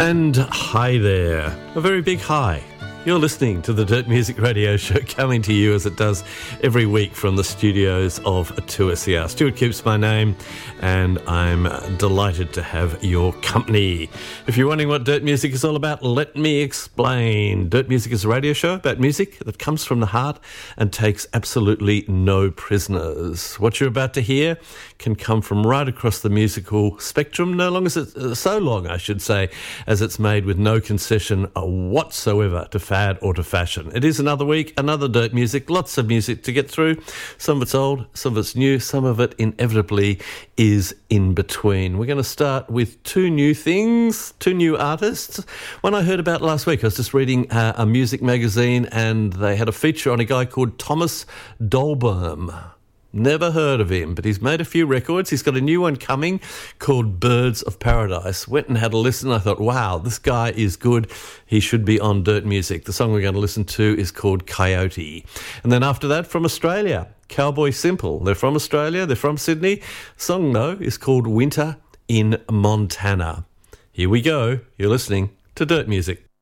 And hi there, a very big hi. You're listening to the Dirt Music Radio Show, coming to you as it does every week from the studios of 2SER. Stuart Coops my name, and I'm delighted to have your company. If you're wondering what Dirt Music is all about, let me explain. Dirt Music is a radio show about music that comes from the heart and takes absolutely no prisoners. What you're about to hear can come from right across the musical spectrum, so long, I should say, as it's made with no concession whatsoever to fad or to fashion. It is another week, another Dirt Music, lots of music to get through. Some of it's old, some of it's new, some of it inevitably is in between. We're going to start with two new things, two new artists. One I heard about last week. I was just reading a music magazine and they had a feature on a guy called Thomas Dolbourn. Never heard of him, but he's made a few records. He's got a new one coming called Birds of Paradise. Went and had a listen. I thought, wow, this guy is good. He should be on Dirt Music. The song we're going to listen to is called Coyote. And then after that, from Australia, Cowboy Simple. They're from Australia. They're from Sydney. The song, though, is called Winter in Montana. Here we go. You're listening to Dirt Music.